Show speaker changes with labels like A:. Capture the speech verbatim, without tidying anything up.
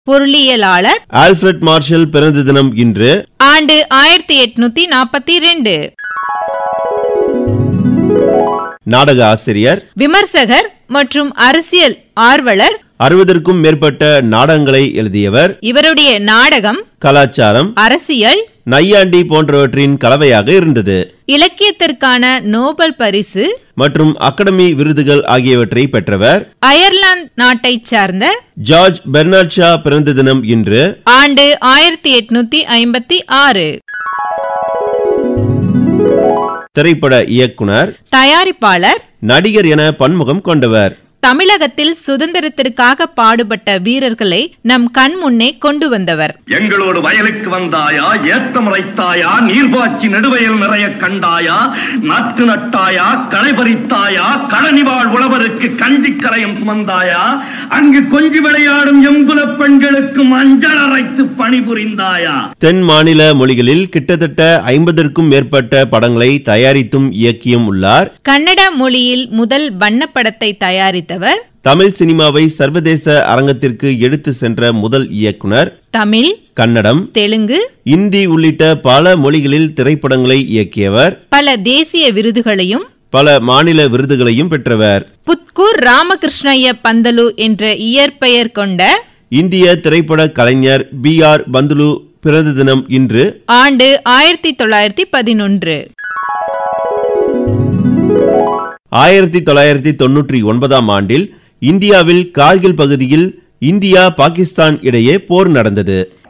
A: பொருளியலாளர்
B: Alfred marshal பிறந்த தினம் இன்று.
A: ஆண்டு ஆயிரத்தி எட்நூத்தி நாற்பத்தி இரண்டு.
B: நாடக ஆசிரியர்,
A: விமர்சகர் மற்றும் அரசியல் ஆர்வலர்.
B: அறுபதற்கும் மேற்பட்ட நாடகங்களை எழுதியவர்.
A: இவருடைய நாடகம்
B: கலாச்சாரம்,
A: அரசியல்,
B: நையாண்டி போன்றவற்றின் கலவையாக இருந்தது.
A: இலக்கியத்திற்கான நோபல் பரிசு
B: மற்றும் அகாடமி விருதுகள் ஆகியவற்றை பெற்றவர்.
A: அயர்லாந்து நாட்டை சார்ந்த
B: ஜார்ஜ் பெர்னார்ட் ஷா பிறந்த தினம் இன்று.
A: ஆண்டு ஆயிரத்தி எட்நூத்தி ஐம்பத்தி ஆறு.
B: திரைப்பட இயக்குனர்,
A: தயாரிப்பாளர்,
B: நடிகர் என பன்முகம் கொண்டவர்.
A: தமிழகத்தில் சுதந்திரத்திற்காக பாடுபட்ட வீரர்களை நம் கண் முன்னே கொண்டு வந்தவர்.
C: எங்களோடு வயலுக்கு வந்தாயா, ஏத்தம் இறைத்தாயா, நீர்பாய்ச்சி நெடுவயல் நிறைய கண்டாயா, நாட்டு நட்டாயா, களை பறித்தாயா, களனிவாழ் உழவருக்கு கஞ்சி கரையும் சுமந்தாயா, அங்கு கொஞ்சி விளையாடும் எங்குல பெண்களுக்கு மஞ்சள் அரைத்து பணிபுரிந்தாயா.
B: தென் மாநில மொழிகளில் கிட்டத்தட்ட ஐம்பதற்கும் மேற்பட்ட படங்களை தயாரித்தும் இயக்கியும் உள்ளார்.
A: கன்னட மொழியில் முதல் வண்ணப்படத்தை தயாரித்த
B: தமிழ் சினிமாவை சர்வதேச அரங்கத்திற்கு எடுத்து சென்ற முதல் இயக்குனர்.
A: தமிழ்,
B: கன்னடம்,
A: தெலுங்கு,
B: இந்தி உள்ளிட்ட பல மொழிகளில் திரைப்படங்களை இயக்கியவர்.
A: பல தேசிய விருதுகளையும்
B: பல மாநில விருதுகளையும் பெற்றவர்.
A: புத்கூர் ராமகிருஷ்ணய்ய பந்தலு என்ற இயற்பெயர் கொண்ட
B: இந்திய திரைப்பட கலைஞர் பி ஆர் பந்துலு பிறந்த தினம் இன்று.
A: ஆண்டு ஆயிரத்தி தொள்ளாயிரத்தி பதினொன்று.
B: ஆயிரத்தி தொள்ளாயிரத்தி தொன்னூற்றி ஒன்பதாம் ஆண்டில் இந்தியாவில் கார்கில் பகுதியில் இந்தியா பாகிஸ்தான் இடையே போர் நடந்தது.